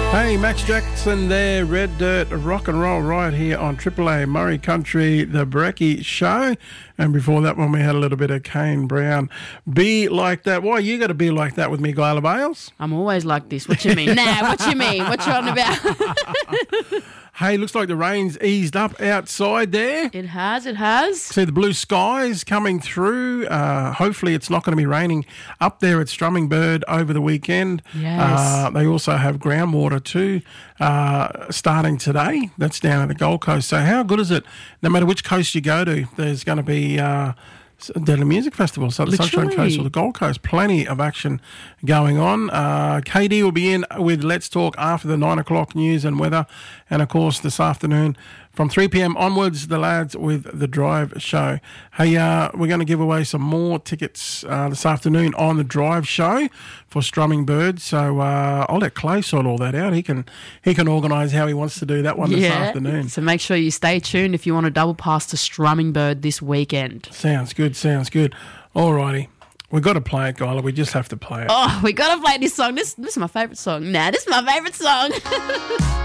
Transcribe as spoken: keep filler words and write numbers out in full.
Hey, Max Jackson there, Red Dirt Rock and Roll right here on Triple A Murray Country, the Brekkie Show. And before that one, we had a little bit of Kane Brown. Be Like That. Why you got to be like that with me, Guyla Bales? I'm always like this. What you mean? Nah, what you mean? What you on about? Hey, looks like the rain's eased up outside there. It has, it has. See the blue skies coming through. Uh, hopefully it's not going to be raining up there at Strumming Bird over the weekend. Yes. Uh, they also have groundwater too uh, starting today. That's down at the Gold Coast. So how good is it? No matter which coast you go to, there's going to be... Uh, Deadly Music Festival, so the Literally. Sunshine Coast or the Gold Coast, plenty of action going on. Uh, K D will be in with Let's Talk after the nine o'clock news and weather, and of course this afternoon from three p.m. onwards, the lads with the Drive Show. Hey, uh, we're going to give away some more tickets uh, this afternoon on the Drive Show for Strumming Bird. So uh, I'll let Clay sort all that out. He can he can organise how he wants to do that one this Yeah. afternoon. So make sure you stay tuned if you want to double pass to Strumming Bird this weekend. Sounds good. Sounds good. All righty. We've got to play it, Guyla. We just have to play it. Oh, we got to play this song. This, this is my favourite song. Nah, this is my favourite song.